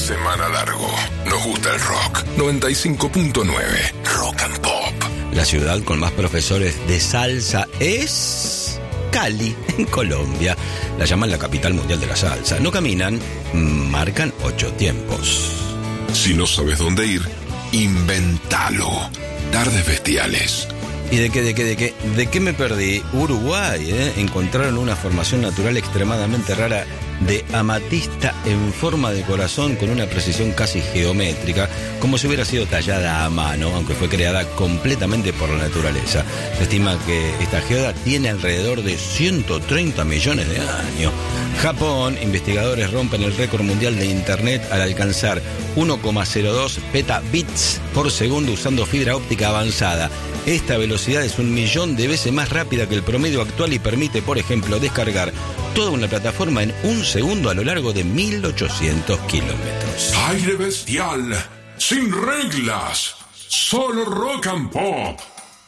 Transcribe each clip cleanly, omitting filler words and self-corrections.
semana largo. Nos gusta el rock. 95.9 Rock and Pop. La ciudad con más profesores de salsa es Cali, en Colombia. La llaman la capital mundial de la salsa. No caminan, marcan 8 tiempos. Si no sabes dónde ir, inventalo. Tardes Bestiales. ¿Y de qué me perdí? Uruguay, encontraron una formación natural extremadamente rara de amatista en forma de corazón con una precisión casi geométrica, como si hubiera sido tallada a mano, aunque fue creada completamente por la naturaleza. Se estima que esta geoda tiene alrededor de 130 millones de años. Japón, investigadores rompen el récord mundial de internet al alcanzar 1,02 petabits por segundo usando fibra óptica avanzada. Esta velocidad es 1.000.000 de veces más rápida que el promedio actual y permite, por ejemplo, descargar toda una plataforma en 1 segundo a lo largo de 1.800 kilómetros. Aire bestial, sin reglas, solo rock and pop.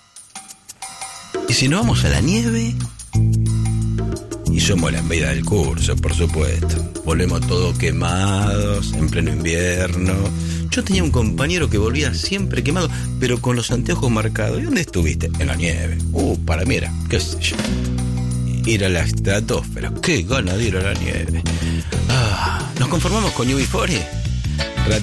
¿Y si no vamos a la nieve? Y somos la envidia del curso, por supuesto. Volvemos todos quemados, en pleno invierno. Yo tenía un compañero que volvía siempre quemado, pero con los anteojos marcados. ¿Y dónde estuviste? En la nieve. Para mí era, qué sé yo, ir a la estratosfera. Qué gana de ir a la nieve. ¿Nos conformamos con UB40?